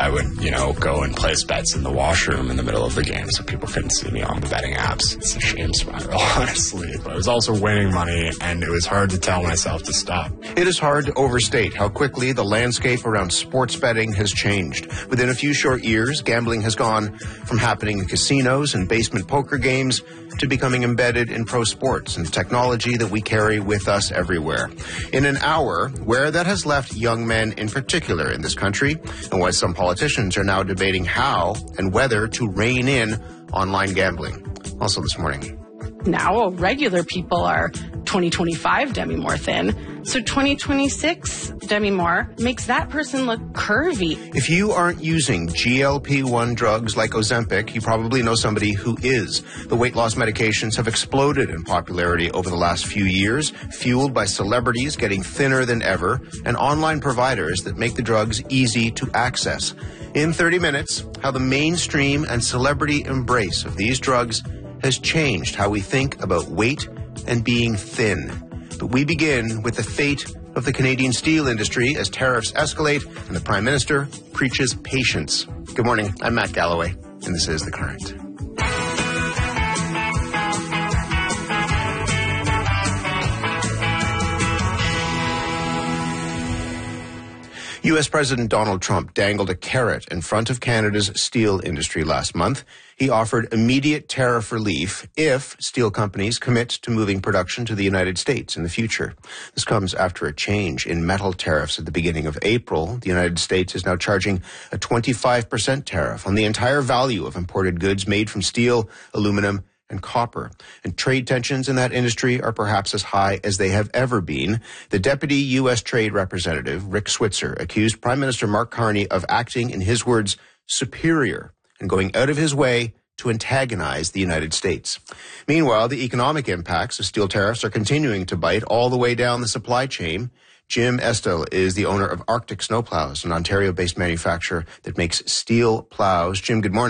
I would, go and place bets in the washroom in the middle of the game so people couldn't see me on the betting apps. It's a shame spiral, honestly. But I was also winning money, and it was hard to tell myself to stop. It is hard to overstate how quickly the landscape around sports betting has changed. Within a few short years, gambling has gone from happening in casinos and basement poker games to becoming embedded in pro sports and technology that we carry with us everywhere. In an hour, where that has left young men in particular in this country, and why some politicians are now debating how and whether to rein in online gambling. Also this morning. Now regular people are 2025 Demi Moore thin, so 2026 Demi Moore makes that person look curvy. If you aren't using GLP-1 drugs like Ozempic, you probably know somebody who is. The weight loss medications have exploded in popularity over the last few years, fueled by celebrities getting thinner than ever and online providers that make the drugs easy to access. In 30 minutes, how the mainstream and celebrity embrace of these drugs has changed how we think about weight and being thin. But we begin with the fate of the Canadian steel industry as tariffs escalate and the Prime Minister preaches patience. Good morning, I'm Matt Galloway, and this is The Current. U.S. President Donald Trump dangled a carrot in front of Canada's steel industry last month. He offered immediate tariff relief if steel companies commit to moving production to the United States in the future. This comes after a change in metal tariffs at the beginning of April. The United States is now charging a 25% tariff on the entire value of imported goods made from steel, aluminum, and copper. And trade tensions in that industry are perhaps as high as they have ever been. The Deputy U.S. Trade Representative, Rick Switzer, accused Prime Minister Mark Carney of acting, in his words, superior and going out of his way to antagonize the United States. Meanwhile, the economic impacts of steel tariffs are continuing to bite all the way down the supply chain. Jim Estill is the owner of Arctic Snowplows, an Ontario-based manufacturer that makes steel plows. Jim, good morning.